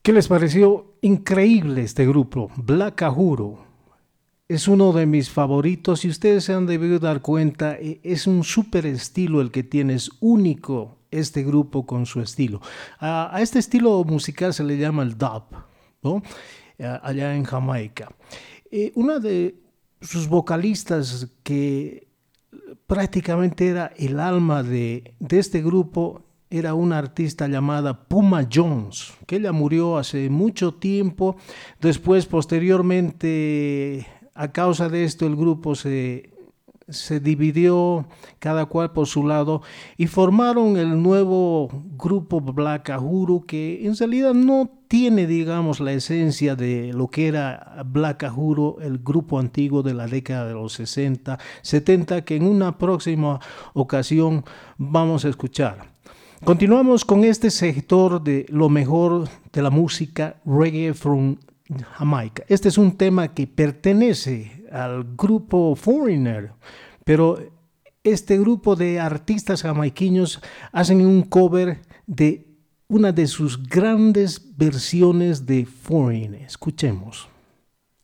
¿Qué les pareció increíble este grupo? Black Uhuru. Es uno de mis favoritos y ustedes se han debido dar cuenta, es un súper estilo el que tiene, es único este grupo con su estilo. A este estilo musical se le llama el dub, ¿no? Allá en Jamaica. Una de sus vocalistas que prácticamente era el alma de este grupo era una artista llamada Puma Jones, que ella murió hace mucho tiempo. Después, posteriormente, a causa de esto, el grupo se dividió cada cual por su lado y formaron el nuevo grupo Black Uhuru, que en realidad no tiene, digamos, la esencia de lo que era Black Uhuru, el grupo antiguo de la década de los 60, 70, que en una próxima ocasión vamos a escuchar. Continuamos con este sector de lo mejor de la música reggae from Jamaica. Este es un tema que pertenece al grupo Foreigner, pero este grupo de artistas jamaiquinos hacen un cover de una de sus grandes versiones de Foreigner. Escuchemos.